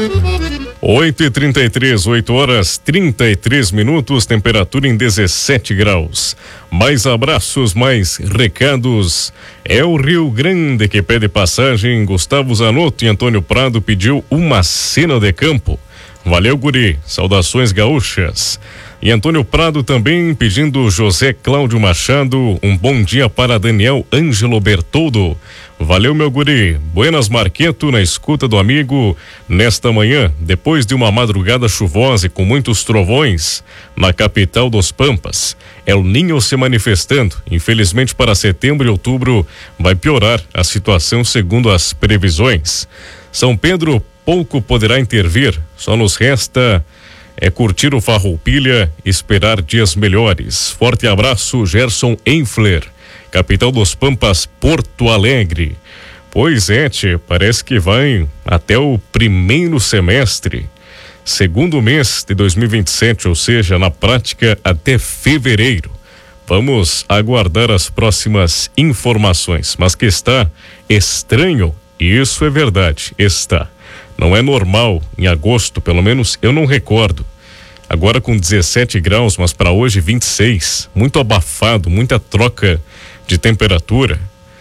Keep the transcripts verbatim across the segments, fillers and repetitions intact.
oito e trinta e três, oito horas trinta e três minutos, temperatura em dezessete graus. Mais abraços, mais recados. É o Rio Grande que pede passagem. Gustavo Zanotto e Antônio Prado pediu uma cena de campo. Valeu, guri. Saudações gaúchas. E Antônio Prado também pedindo José Cláudio Machado, um bom dia para Daniel Ângelo Bertoldo. Valeu, meu guri. Buenas Marqueto, na escuta do amigo, nesta manhã, depois de uma madrugada chuvosa e com muitos trovões, na capital dos Pampas. El Ninho se manifestando. Infelizmente, para setembro e outubro vai piorar a situação segundo as previsões. São Pedro pouco poderá intervir, só nos resta é curtir o Farroupilha e esperar dias melhores. Forte abraço, Gerson Enfler, capital dos Pampas, Porto Alegre. Pois é, tchê, parece que vai até o primeiro semestre, segundo mês de dois mil e vinte e sete, ou seja, na prática até fevereiro. Vamos aguardar as próximas informações, mas que está estranho, e isso é verdade, está. Não é normal em agosto, pelo menos eu não recordo. Agora com dezessete graus, mas para hoje vinte e seis, muito abafado, muita troca de temperatura.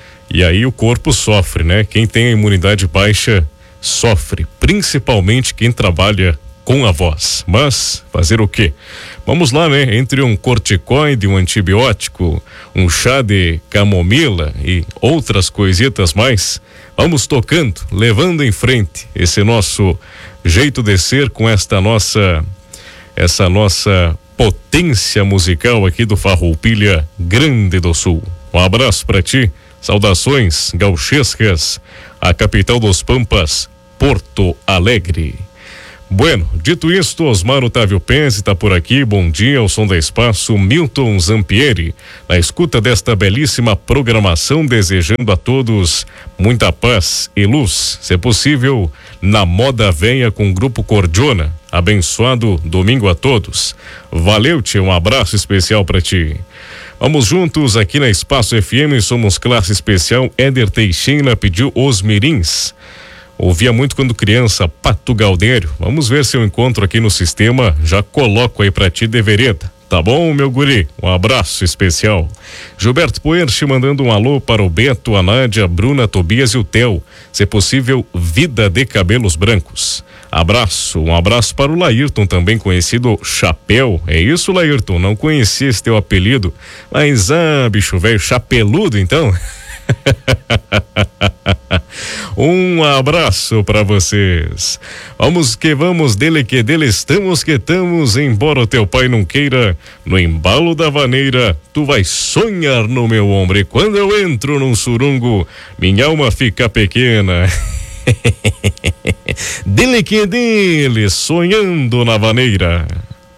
E aí o corpo sofre, né? Quem tem a imunidade baixa sofre, principalmente quem trabalha com a voz. Mas fazer o quê? Vamos lá, né? Entre um corticoide, um antibiótico, um chá de camomila e outras coisitas mais, vamos tocando, levando em frente esse nosso jeito de ser com esta nossa, essa nossa potência musical aqui do Farroupilha Grande do Sul. Um abraço para ti, saudações gauchescas, a capital dos Pampas, Porto Alegre. Bueno, dito isto, Osmar Otávio Pence está por aqui. Bom dia, ao som da Espaço, Milton Zampieri, na escuta desta belíssima programação, desejando a todos muita paz e luz, se possível, na moda véia com o Grupo Cordiona. Abençoado domingo a todos. Valeu, tio, um abraço especial para ti. Vamos juntos aqui na Espaço F M, somos classe especial. Éder Teixeira pediu Os Mirins. Ouvia muito quando criança, Pato Galdério. Vamos ver se eu encontro aqui no sistema, já coloco aí pra ti de vereda. Tá bom, meu guri? Um abraço especial. Gilberto Poerche mandando um alô para o Beto, a Nádia, a Bruna, a Tobias e o Theo. Se possível, Vida de Cabelos Brancos. Abraço, um abraço para o Laírton, também conhecido Chapéu. É isso, Laírton? Não conhecia esse teu apelido. Mas, ah, bicho velho, chapeludo então? Um abraço para vocês. Vamos que vamos, dele que dele estamos que estamos, embora o teu pai não queira, no embalo da vaneira, tu vais sonhar no meu ombro. E quando eu entro num surungo, minha alma fica pequena. Dele que dele, sonhando na vaneira.